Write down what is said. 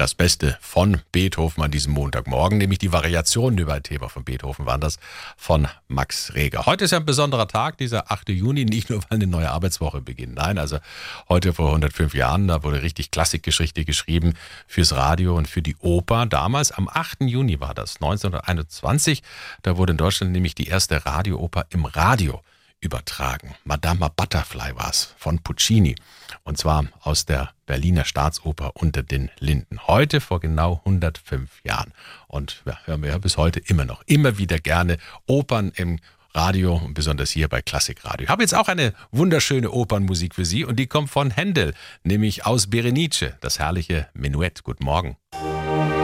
das Beste von Beethoven an diesem Montagmorgen, nämlich die Variationen über ein Thema von Beethoven waren das von Max Reger. Heute ist ja ein besonderer Tag, dieser 8. Juni, nicht nur, weil eine neue Arbeitswoche beginnt. Nein, also heute vor 105 Jahren, da wurde richtig Klassikgeschichte geschrieben fürs Radio und für die Oper. Damals, am 8. Juni war das, 1921, da wurde in Deutschland nämlich die erste Radiooper im Radio übertragen. Madama Butterfly war es von Puccini. Und zwar aus der Berliner Staatsoper Unter den Linden. Heute vor genau 105 Jahren. Und ja, hören wir ja bis heute immer wieder gerne Opern im Radio und besonders hier bei Klassikradio. Ich habe jetzt auch eine wunderschöne Opernmusik für Sie und die kommt von Händel, nämlich aus Berenice, das herrliche Menuett. Guten Morgen.